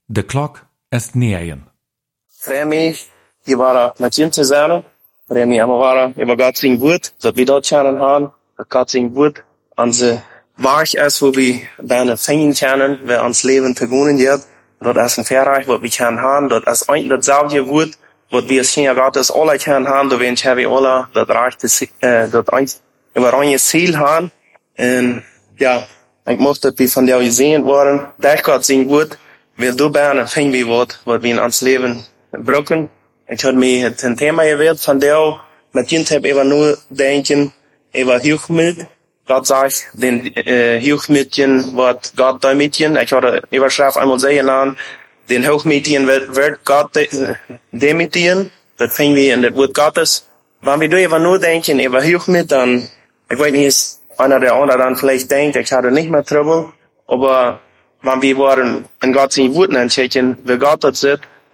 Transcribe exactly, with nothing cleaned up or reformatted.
De klok ist neun. Remy, die waren met Jim zusammen. Remy haben wir über Gott sein Wort, dat wir dort kennen haben, dat Gott sein Wort, onze Weg ist, wo wir bijna fingen kennen, wer ons Leben begonnen hat. Dat is een verreich, wat we kennen haben, dat is eigentlich datzelfde Wort, wat wir als Kinder Gottes alle kennen haben, da wir hebben alle dat rechte, äh, dat eins, über ein Ziel haben. Und, ja, ich mochte, dat wir von der gesehen worden, durch Gott sein Wort, wil du bijna fingen wir wat, wat wir in ons Leben brauchen. Ich had mir het een Thema gewählt von der, mit Jint heb ich nur denken, über Hilfsmittel. Gott sagt, den äh, Hilfsmitteln wird Gott da Mädchen. Ich hatte Überschrift einmal sehen lassen, den Hilfsmitteln wird, wird Gott demitieren. Das finden wir in das Wort Gottes. Wenn wir da über nur denken, über Hilfsmittel, dann, ich weiß nicht, ist einer der andere dann vielleicht denkt, ich hatte nicht mehr Trouble, aber wenn wir waren in Gott sein Wort entscheiden, wie Gott das sieht,